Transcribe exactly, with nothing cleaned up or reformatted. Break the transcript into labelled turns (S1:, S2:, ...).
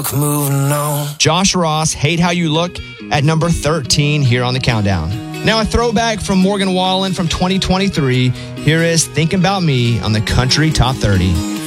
S1: Moving on.
S2: Josh Ross, Hate How You Look, at number thirteen here on the countdown. Now a throwback from Morgan Wallen from twenty twenty-three. Here is Thinking About Me on the Country Top thirty.